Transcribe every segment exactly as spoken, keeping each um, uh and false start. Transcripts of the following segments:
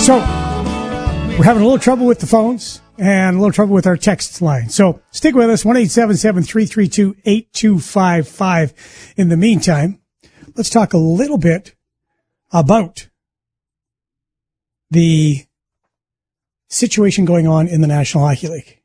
So, we're having a little trouble with the phones and a little trouble with our text line. So, stick with us, one eight seven seven, three three two, eight two five five. In the meantime, let's talk a little bit about the situation going on in the National Hockey League.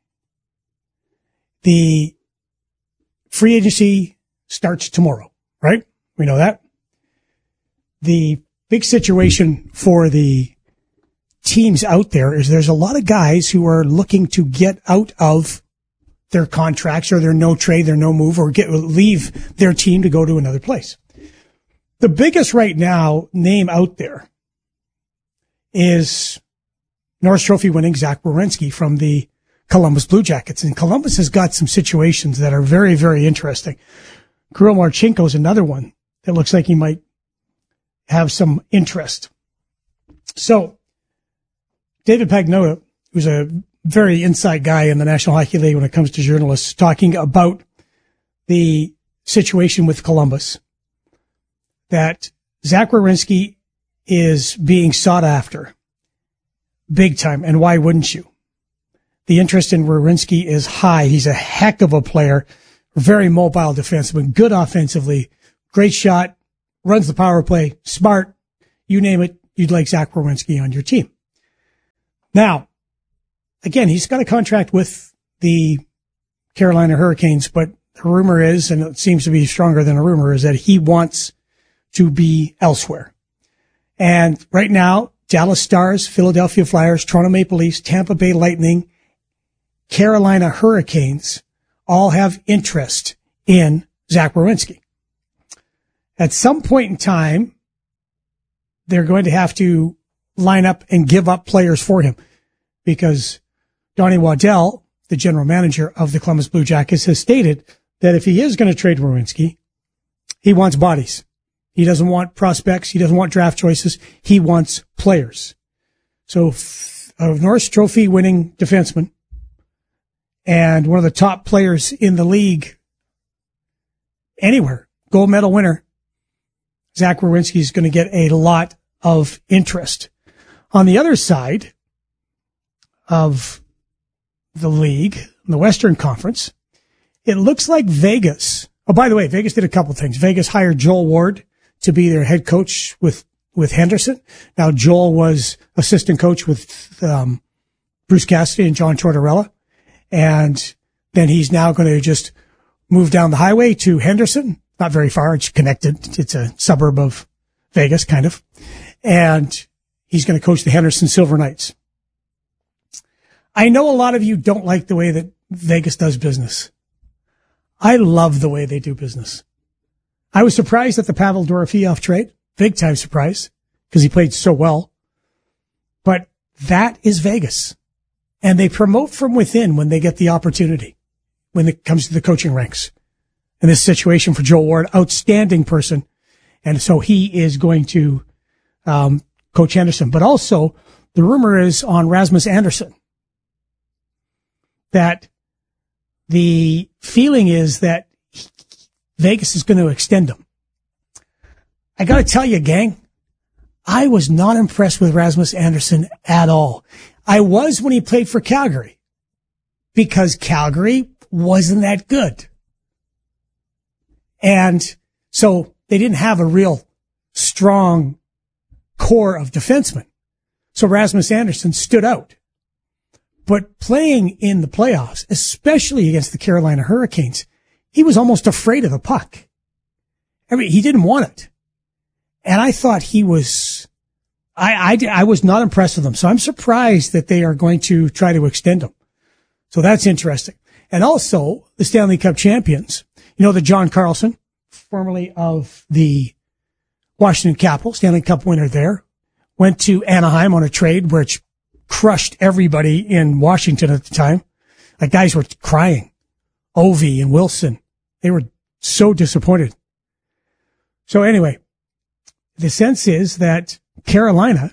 The free agency starts tomorrow, right? We know that. The big situation for the teams out there is there's a lot of guys who are looking to get out of their contracts or their no trade, their no move, or get leave their team to go to another place. The biggest right now name out there is Norris Trophy winning Zach Werenski from the Columbus Blue Jackets. And Columbus has got some situations that are very, very interesting. Kirill Marchenko is another one that looks like he might have some interest. So, David Pagnotta, who's a very inside guy in the National Hockey League when it comes to journalists, talking about the situation with Columbus, that Zach Werenski is being sought after big time. And why wouldn't you? The interest in Werenski is high. He's a heck of a player, very mobile defenseman, good offensively, great shot, runs the power play, smart, you name it, you'd like Zach Werenski on your team. Now, again, he's got a contract with the Carolina Hurricanes, but the rumor is, and it seems to be stronger than a rumor, is that he wants to be elsewhere. And right now, Dallas Stars, Philadelphia Flyers, Toronto Maple Leafs, Tampa Bay Lightning, Carolina Hurricanes all have interest in Zach Werenski. At some point in time, they're going to have to line up and give up players for him, because Donnie Waddell, the general manager of the Columbus Blue Jackets, has stated that if he is going to trade Werenski, he wants bodies. He doesn't want prospects. He doesn't want draft choices. He wants players. So a Norris Trophy winning defenseman and one of the top players in the league anywhere, gold medal winner, Zach Werenski is going to get a lot of interest. On the other side of the league, the Western Conference, it looks like Vegas. Oh, by the way, Vegas did a couple things. Vegas hired Joel Ward to be their head coach with, with Henderson. Now, Joel was assistant coach with um, Bruce Cassidy and John Tortorella. And then he's now going to just move down the highway to Henderson. Not very far. It's connected. It's a suburb of Vegas, kind of. And he's going to coach the Henderson Silver Knights. I know a lot of you don't like the way that Vegas does business. I love the way they do business. I was surprised at the Pavel Dorofeyev trade. Big time surprise, because he played so well. But that is Vegas. And they promote from within when they get the opportunity, when it comes to the coaching ranks. In this situation for Joel Ward, outstanding person. And so he is going to um coach Henderson. But also, the rumor is on Rasmus Andersson that the feeling is that Vegas is going to extend him. I got to tell you, gang, I was not impressed with Rasmus Andersson at all. I was when he played for Calgary, because Calgary wasn't that good. And so they didn't have a real strong core of defensemen. So Rasmus Andersson stood out. But playing in the playoffs, especially against the Carolina Hurricanes, he was almost afraid of the puck. I mean, he didn't want it. And I thought he was, I, I, I was not impressed with him. So I'm surprised that they are going to try to extend him. So that's interesting. And also the Stanley Cup champions, you know, the John Carlson, formerly of the Washington Capitals, Stanley Cup winner there, went to Anaheim on a trade which crushed everybody in Washington at the time. Like, guys were crying. Ovi and Wilson, they were so disappointed. So anyway, the sense is that Carolina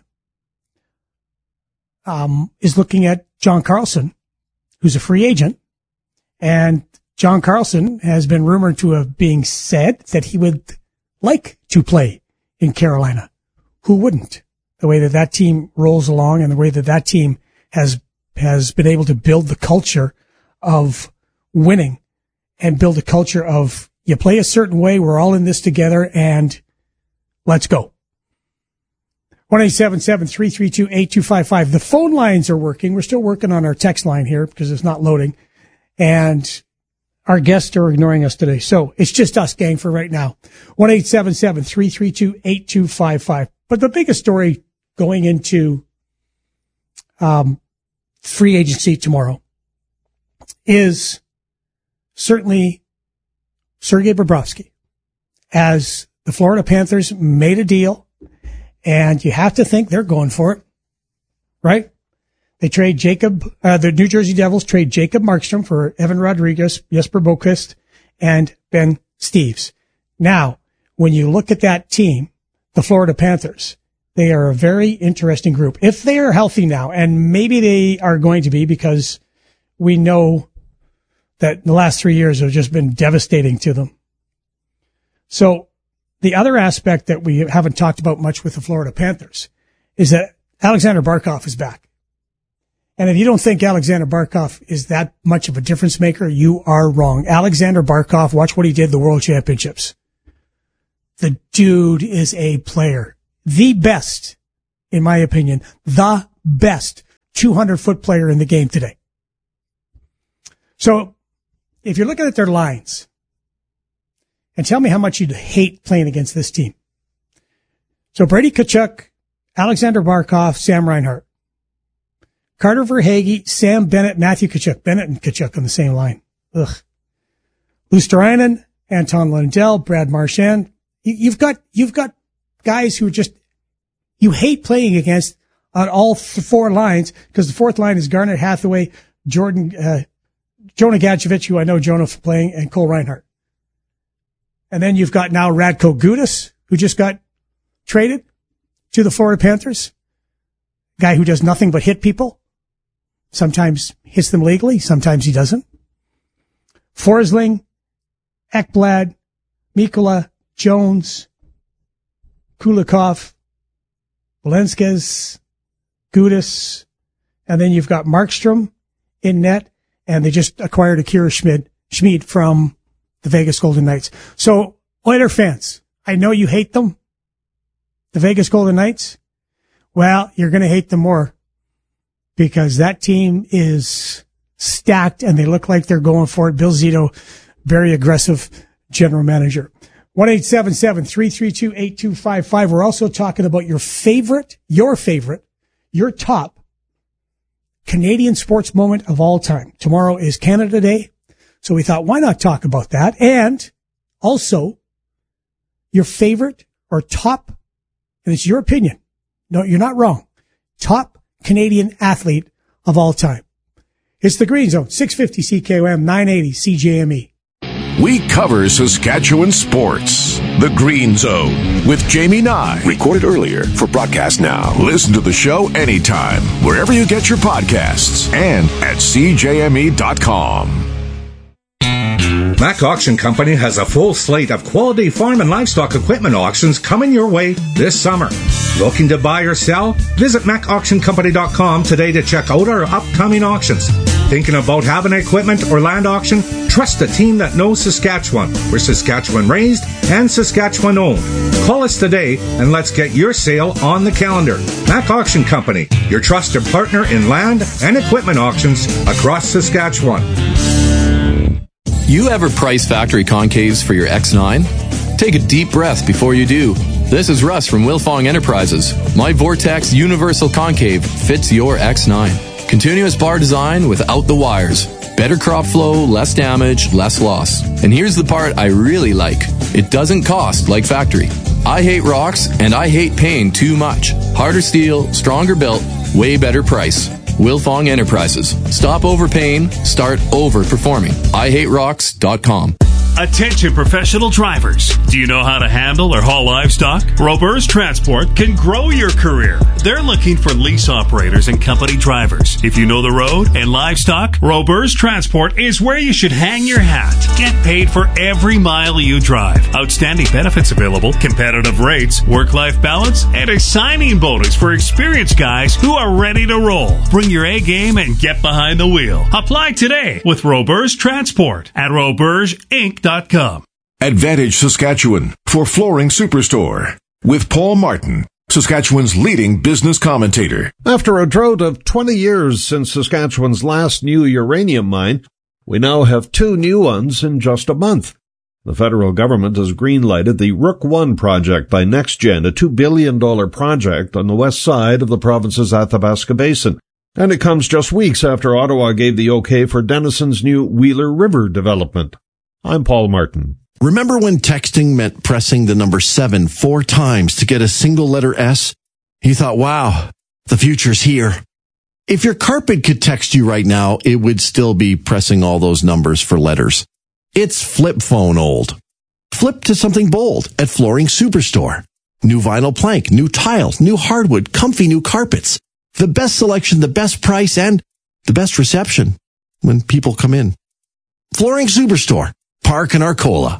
um is looking at John Carlson, who's a free agent, and John Carlson has been rumored to have being said that he would like to play in Carolina. Who wouldn't? the way that that team rolls along and the way that that team has, has been able to build the culture of winning and build a culture of you play a certain way. We're all in this together and let's go. one eight seven seven, three three two, eight two five five. The phone lines are working. We're still working on our text line here because it's not loading. And our guests are ignoring us today. So it's just us, gang, for right now. one eight seven seven, three three two, eight two five five. But the biggest story going into um, free agency tomorrow is certainly Sergei Bobrovsky, as the Florida Panthers made a deal, and you have to think they're going for it, right? They trade Jacob, uh, the New Jersey Devils trade Jacob Markstrom for Evan Rodriguez, Jesper Boquist, and Ben Steeves. Now, when you look at that team, the Florida Panthers, they are a very interesting group. If they are healthy now, and maybe they are going to be, because we know that the last three years have just been devastating to them. So the other aspect that we haven't talked about much with the Florida Panthers is that Alexander Barkov is back. And if you don't think Alexander Barkov is that much of a difference maker, you are wrong. Alexander Barkov, watch what he did the World Championships. The dude is a player. The best, in my opinion, the best two hundred foot player in the game today. So if you're looking at their lines, and tell me how much you'd hate playing against this team. So Brady Tkachuk, Alexander Barkov, Sam Reinhart. Carter Verhaeghe, Sam Bennett, Matthew Tkachuk. Bennett and Tkachuk on the same line. Ugh. Luosterainen, Anton Lundell, Brad Marchand. You've got, you've got guys who just, you hate playing against on all four lines, because the fourth line is Garnet Hathaway, Jordan, uh, Jonah Gadjevich, who I know Jonah for playing, and Cole Reinhardt. And then you've got now Radko Gudas, who just got traded to the Florida Panthers. Guy who does nothing but hit people. Sometimes hits them legally, sometimes he doesn't. Forsling, Ekblad, Mikkola, Jones, Kulikov, Velenskes, Gudas, and then you've got Markstrom in net, and they just acquired Akira Schmid, Schmid from the Vegas Golden Knights. So, Oiler fans, I know you hate them, the Vegas Golden Knights. Well, you're going to hate them more, because that team is stacked and they look like they're going for it. Bill Zito, very aggressive general manager. one eight seven seven, three three two, eight two five five. We're also talking about your favorite, your favorite, your top Canadian sports moment of all time. Tomorrow is Canada Day, so we thought, why not talk about that? And also your favorite or top, and it's your opinion. No, you're not wrong. Top Canadian athlete of all time. It's the Green Zone, six fifty C K O M, nine eighty C J M E. We cover Saskatchewan sports. The Green Zone with Jamie Nye. Recorded earlier for broadcast now. Listen to the show anytime, wherever you get your podcasts, and at C J M E dot com. Mack Auction Company has a full slate of quality farm and livestock equipment auctions coming your way this summer. Looking to buy or sell? Visit Mack Auction Company dot com today to check out our upcoming auctions. Thinking about having an equipment or land auction? Trust a team that knows Saskatchewan. We're Saskatchewan raised and Saskatchewan owned. Call us today and let's get your sale on the calendar. Mack Auction Company, your trusted partner in land and equipment auctions across Saskatchewan. You ever price factory concaves for your X nine? Take a deep breath before you do. This is Russ from Wilfong Enterprises. My Vortex Universal Concave fits your X nine. Continuous bar design without the wires. Better crop flow, less damage, less loss. And here's the part I really like. It doesn't cost like factory. I hate rocks and I hate paying too much. Harder steel, stronger built, way better price. Wilfong Enterprises. Stop overpaying, start overperforming. I hate rocks dot com. Attention professional drivers. Do you know how to handle or haul livestock? Roberts Transport can grow your career. They're looking for lease operators and company drivers. If you know the road and livestock, Roberts Transport is where you should hang your hat. Get paid for every mile you drive. Outstanding benefits available, competitive rates, work-life balance, and a signing bonus for experienced guys who are ready to roll. Bring your A game and get behind the wheel. Apply today with Roberts Transport at roberts inc dot com. Advantage Saskatchewan for Flooring Superstore with Paul Martin, Saskatchewan's leading business commentator. After a drought of twenty years since Saskatchewan's last new uranium mine, we now have two new ones in just a month. The federal government has green-lighted the Rook One project by NextGen, a two billion dollars project on the west side of the province's Athabasca Basin. And it comes just weeks after Ottawa gave the okay for Denison's new Wheeler River development. I'm Paul Martin. Remember when texting meant pressing the number seven four times to get a single letter S? You thought, wow, the future's here. If your carpet could text you right now, it would still be pressing all those numbers for letters. It's flip phone old. Flip to something bold at Flooring Superstore. New vinyl plank, new tiles, new hardwood, comfy new carpets. The best selection, the best price, and the best reception when people come in. Flooring Superstore. Park in Arcola.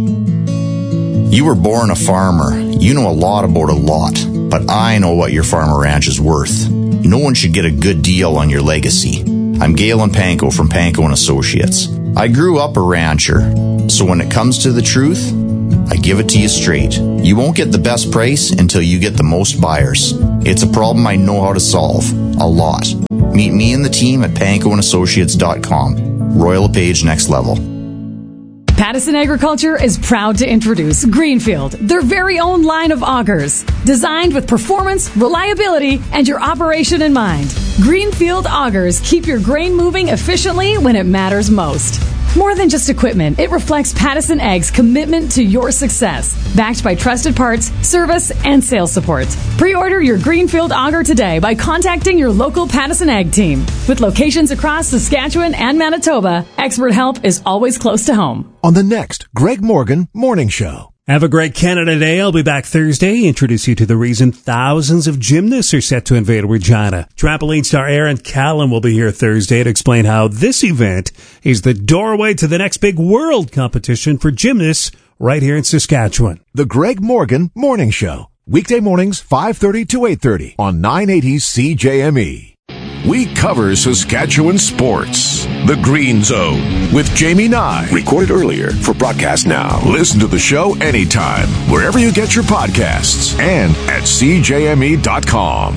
You were born a farmer. You know a lot about a lot, but I know what your farm or ranch is worth. No one should get a good deal on your legacy. I'm Galen Panko from Panko and Associates. I grew up a rancher, so when it comes to the truth, I give it to you straight. You won't get the best price until you get the most buyers. It's a problem I know how to solve. A lot. Meet me and the team at panko and associates dot com. Royal LePage Next Level. Pattison Agriculture is proud to introduce Greenfield, their very own line of augers, designed with performance, reliability, and your operation in mind. Greenfield augers keep your grain moving efficiently when it matters most. More than just equipment, it reflects Pattison Ag's commitment to your success, backed by trusted parts, service, and sales support. Pre-order your Greenfield auger today by contacting your local Pattison Ag team. With locations across Saskatchewan and Manitoba, expert help is always close to home. On the next Greg Morgan Morning Show. Have a great Canada Day. I'll be back Thursday. Introduce you to the reason thousands of gymnasts are set to invade Regina. Trampoline star Aaron Callan will be here Thursday to explain how this event is the doorway to the next big world competition for gymnasts right here in Saskatchewan. The Greg Morgan Morning Show. Weekday mornings, five thirty to eight thirty on nine eighty C J M E. We cover Saskatchewan sports. The Green Zone with Jamie Nye. Recorded earlier for broadcast now. Listen to the show anytime, wherever you get your podcasts, and at C J M E dot com.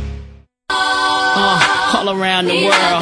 Uh, all around the world.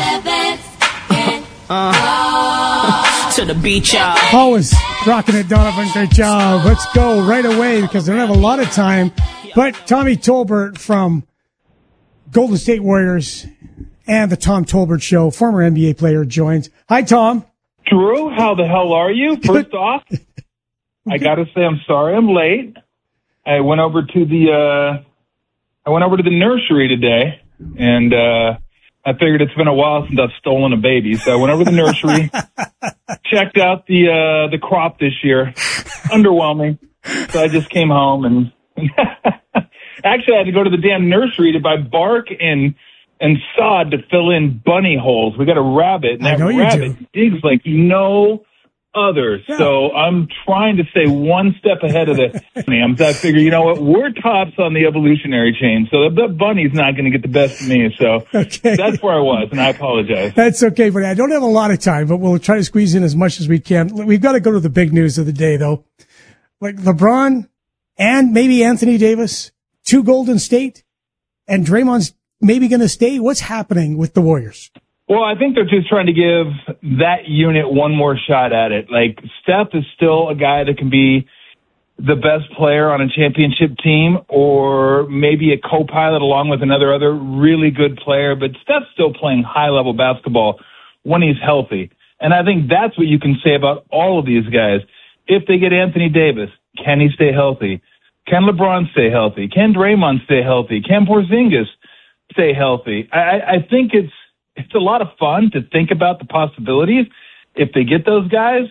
Uh, to the beach, y'all. Always rocking it, Donovan. Great job. Let's go right away because they don't have a lot of time. But Tommy Tolbert from Golden State Warriors and the Tom Tolbert Show, former N B A player, joins. Hi, Tom. Drew, how the hell are you? First off, I got to say I'm sorry I'm late. I went over to the uh, I went over to the nursery today, and uh, I figured it's been a while since I've stolen a baby, so I went over to the nursery, checked out the uh, the crop this year. Underwhelming. So I just came home and actually I had to go to the damn nursery to buy bark and and sod to fill in bunny holes. We got a rabbit, and that rabbit digs like no other. Yeah. So I'm trying to stay one step ahead of the I'm I figure, you know what, we're tops on the evolutionary chain, so the, the bunny's not going to get the best of me. So okay. That's where I was, and I apologize. That's okay, but I don't have a lot of time, but we'll try to squeeze in as much as we can. We've got to go to the big news of the day, though. Like LeBron and maybe Anthony Davis to Golden State, and Draymond's maybe going to stay. What's happening with the Warriors? Well, I think they're just trying to give that unit one more shot at it. Like, Steph is still a guy that can be the best player on a championship team, or maybe a co-pilot along with another other really good player, but Steph's still playing high-level basketball when he's healthy. And I think that's what you can say about all of these guys. If they get Anthony Davis, can he stay healthy? Can LeBron stay healthy? Can Draymond stay healthy? Can Porzingis stay healthy? I, I think it's it's a lot of fun to think about the possibilities if they get those guys.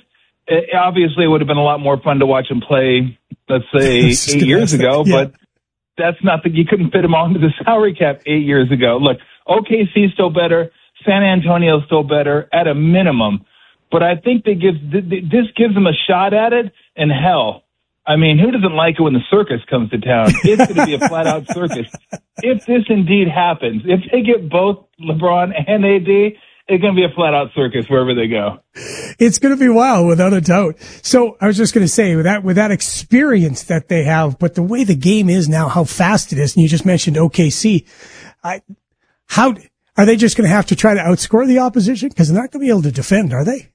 it, obviously, it would have been a lot more fun to watch him play, let's say, eight years ago, yeah. But that's not that you couldn't fit him onto the salary cap eight years ago. Look, O K C is still better. San Antonio is still better at a minimum. But I think they give this gives them a shot at it, and hell, I mean, who doesn't like it when the circus comes to town? It's going to be a flat-out circus. If this indeed happens, if they get both LeBron and A D, it's going to be a flat-out circus wherever they go. It's going to be wild, without a doubt. So I was just going to say, with that, with that experience that they have, but the way the game is now, how fast it is, and you just mentioned O K C, I, how are they just going to have to try to outscore the opposition? Because they're not going to be able to defend, are they?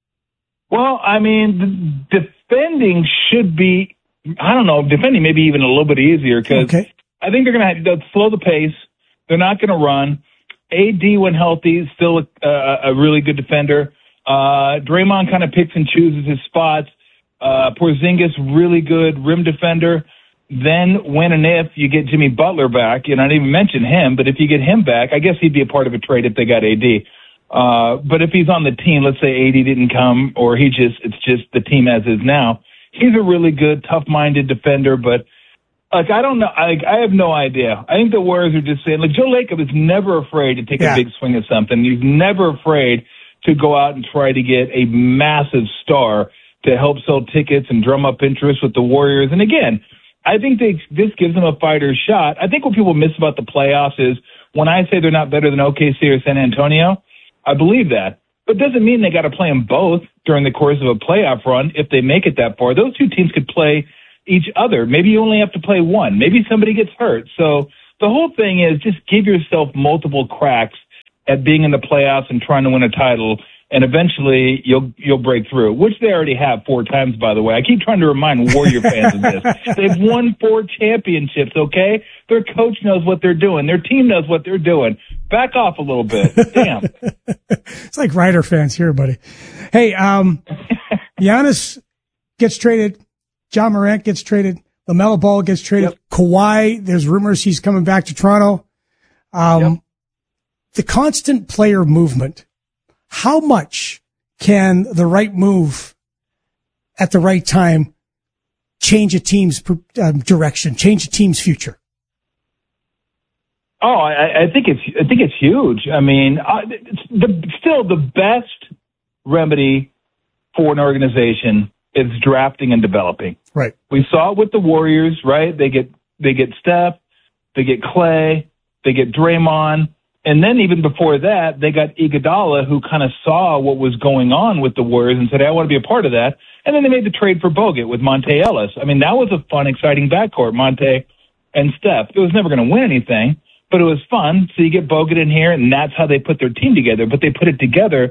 Well, I mean, the defending should be, I don't know, defending maybe even a little bit easier because okay. I think they're going to have to slow the pace. They're not going to run. A D, when healthy, is still a, a, a really good defender. Uh, Draymond kind of picks and chooses his spots. Uh, Porzingis, really good rim defender. Then when and if you get Jimmy Butler back, you know, I didn't even mention him, but if you get him back, I guess he'd be a part of a trade if they got A D. Uh, but if he's on the team, let's say A D didn't come or he just, it's just the team as is now. He's a really good, tough-minded defender, but like, I don't know. I, I have no idea. I think the Warriors are just saying, like, Joe Lacob is never afraid to take yeah. a big swing at something. He's never afraid to go out and try to get a massive star to help sell tickets and drum up interest with the Warriors. And again, I think they, this gives them a fighter's shot. I think what people miss about the playoffs is when I say they're not better than O K C or San Antonio, I believe that. But it doesn't mean they got to play them both during the course of a playoff run if they make it that far. Those two teams could play each other. Maybe you only have to play one. Maybe somebody gets hurt. So the whole thing is just give yourself multiple cracks at being in the playoffs and trying to win a title, and eventually you'll you'll break through, which they already have four times, by the way. I keep trying to remind Warrior fans of this. They've won four championships, okay? Their coach knows what they're doing. Their team knows what they're doing. Back off a little bit. Damn. It's like Rider fans here, buddy. Hey, um, Giannis gets traded. Ja Morant gets traded. LaMelo Ball gets traded. Yep. Kawhi, there's rumors he's coming back to Toronto. Um, yep. The constant player movement. How much can the right move at the right time change a team's um, direction, change a team's future? Oh, I, I think it's I think it's huge. I mean, uh, it's the, still the best remedy for an organization is drafting and developing. Right. We saw it with the Warriors, right? They get they get Steph, they get Clay, they get Draymond, and then even before that, they got Iguodala, who kind of saw what was going on with the Warriors and said, hey, I want to be a part of that. And then they made the trade for Bogut with Monte Ellis. I mean, that was a fun, exciting backcourt, Monte and Steph. It was never going to win anything, but it was fun. So you get Bogut in here, and that's how they put their team together. But they put it together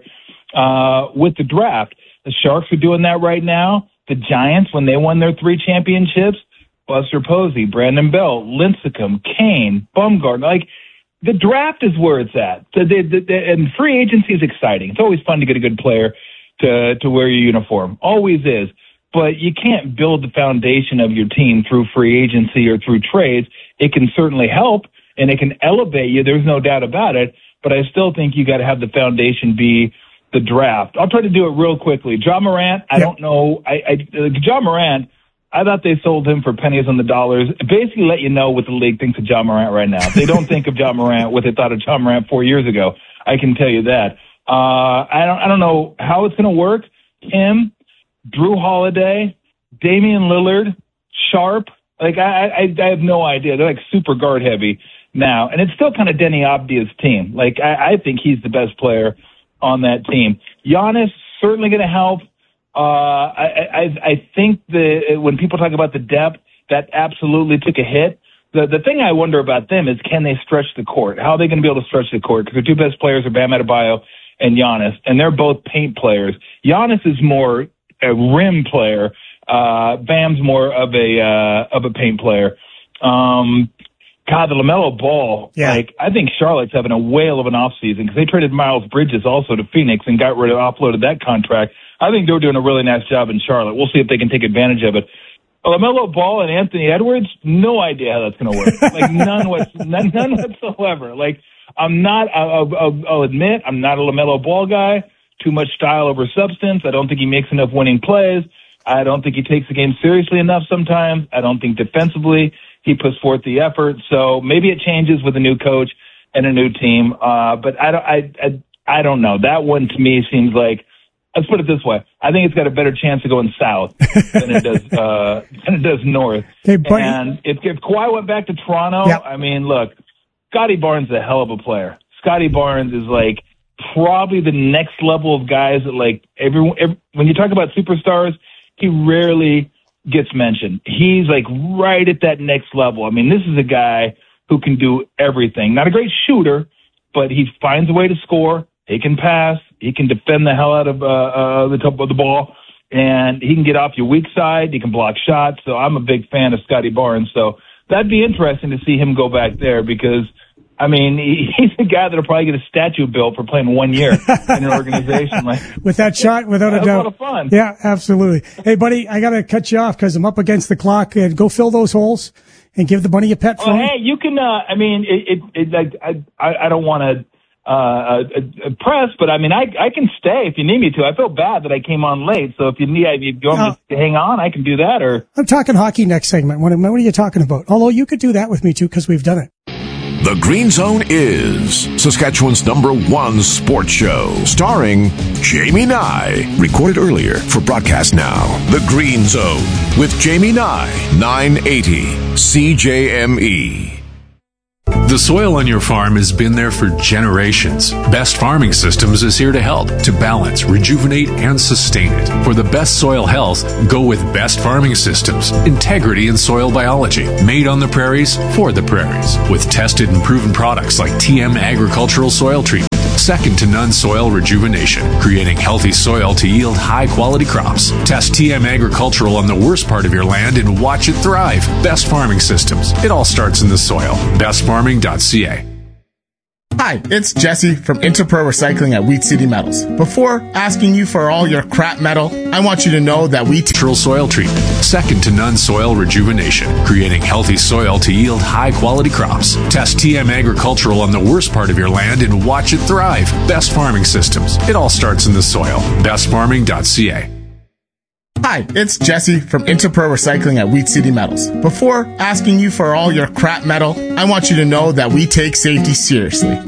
uh, with the draft. The Sharks are doing that right now. The Giants, when they won their three championships, Buster Posey, Brandon Bell, Lincecum, Kane, Bumgarner. Like, the draft is where it's at. The, the, the, and free agency is exciting. It's always fun to get a good player to, to wear your uniform. Always is. But you can't build the foundation of your team through free agency or through trades. It can certainly help, and it can elevate you. There's no doubt about it. But I still think you got to have the foundation be the draft. I'll try to do it real quickly. Ja Morant, I yep. don't know. I, I uh, Ja Morant, I thought they sold him for pennies on the dollars. Basically let you know what the league thinks of Ja Morant right now. They don't think of Ja Morant what they thought of Ja Morant four years ago. I can tell you that. Uh, I don't, I don't know how it's going to work. Him, Drew Holiday, Damian Lillard, Sharp. Like, I, I, I have no idea. They're like super guard heavy now. And it's still kind of Denny Abdia's team. Like, I, I think he's the best player on that team. Giannis certainly going to help. Uh, I, I, I think that when people talk about the depth, that absolutely took a hit. The the thing I wonder about them is, can they stretch the court? How are they going to be able to stretch the court? Because their two best players are Bam Adebayo and Giannis, and they're both paint players. Giannis is more a rim player. Uh, Bam's more of a uh, of a paint player. Um, God, the LaMelo Ball, yeah. like, I think Charlotte's having a whale of an offseason because they traded Miles Bridges also to Phoenix and got rid of, offloaded that contract. I think they're doing a really nice job in Charlotte. We'll see if they can take advantage of it. LaMelo Ball and Anthony Edwards, no idea how that's going to work. Like, none, what, none, none whatsoever. Like, I'm not, I'll, I'll, I'll admit, I'm not a LaMelo Ball guy. too much style over substance. I don't think he makes enough winning plays. I don't think he takes the game seriously enough sometimes. I don't think defensively he puts forth the effort. So maybe it changes with a new coach and a new team. Uh, but I don't, I, I, I don't know. That one to me seems like, let's put it this way. I think it's got a better chance of going south than it does, uh, than it does north. Hey, buddy. And if, if Kawhi went back to Toronto, yep. I mean, look, Scotty Barnes is a hell of a player. Scotty Barnes is like probably the next level of guys that like everyone, every, when you talk about superstars, he rarely gets mentioned. He's like right at that next level. I mean, this is a guy who can do everything. Not a great shooter, but he finds a way to score. He can pass. He can defend the hell out of uh, uh, the top of the ball, and he can get off your weak side. He can block shots. So I'm a big fan of Scotty Barnes. So that'd be interesting to see him go back there because, I mean, he, he's a guy that'll probably get a statue built for playing one year in an organization. Like with that shot, without a doubt. That's a lot of fun. Yeah, absolutely. Hey, buddy, I got to cut you off because I'm up against the clock. And go fill those holes and give the bunny a pet. Oh, for me. hey, you can. Uh, I mean, it. it, it like I, I, I don't want to uh, uh, press, but I mean, I, I can stay if you need me to. I feel bad that I came on late, so if you need, if you want me to hang on, I can do that. Or I'm talking hockey next segment. What, what are you talking about? Although you could do that with me too because we've done it. The Green Zone is Saskatchewan's number one sports show, starring Jamie Nye. Recorded earlier for broadcast now. The Green Zone with Jamie Nye, nine eighty C J M E. The soil on your farm has been there for generations. Best Farming Systems is here to help, to balance, rejuvenate, and sustain it. For the best soil health, go with Best Farming Systems. Integrity in soil biology. Made on the prairies, for the prairies. With tested and proven products like T M Agricultural Soil Treatment. Second to none soil rejuvenation, creating healthy soil to yield high-quality crops. Test T M Agricultural on the worst part of your land and watch it thrive. Best Farming Systems. It all starts in the soil. best farming dot c a. Hi, it's Jesse from Interpro Recycling at Wheat City Metals. Before asking you for all your crap metal, I want you to know that we Natural soil treatment, second to none soil rejuvenation, creating healthy soil to yield high-quality crops. Test T M Agricultural on the worst part of your land and watch it thrive. Best Farming Systems. It all starts in the soil. best farming dot c a. Hi, it's Jesse from Interpro Recycling at Wheat City Metals. Before asking you for all your crap metal, I want you to know that we take safety seriously.